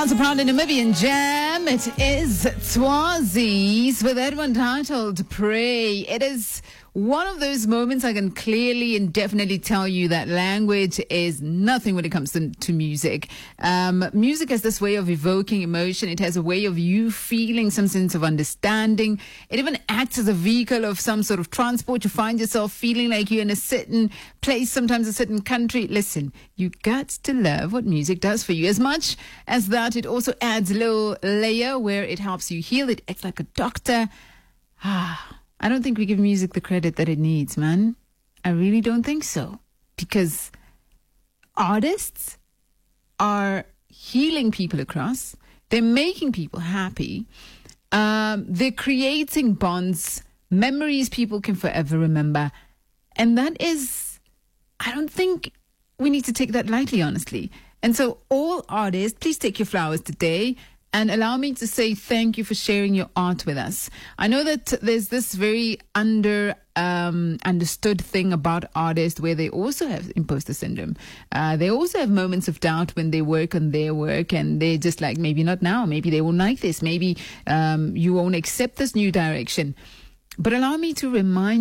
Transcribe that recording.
That's a proud Namibian jam. It is Swazi's with that one titled Pray. It is one of those moments I can clearly and definitely tell you that language is nothing when it comes to music. Music has this way of evoking emotion. It has a way of you feeling some sense of understanding. It even acts as a vehicle of some sort of transport. You find yourself feeling like you're in a certain place, sometimes a certain country. Listen, you got to love what music does for you. As much as that, it also adds a little layer where it helps you heal. It acts like a doctor. I don't think we give music the credit that it needs, man. I really don't think so. Because artists are healing people across. They're making people happy. They're creating bonds, memories people can forever remember. And that is, I don't think we need to take that lightly, honestly. And so all artists, please take your flowers today. And allow me to say thank you for sharing your art with us. I know that there's this very understood thing about artists where they also have imposter syndrome. They also have moments of doubt when they work on their work and they're just like, maybe not now. Maybe they won't like this. Maybe you won't accept this new direction. But allow me to remind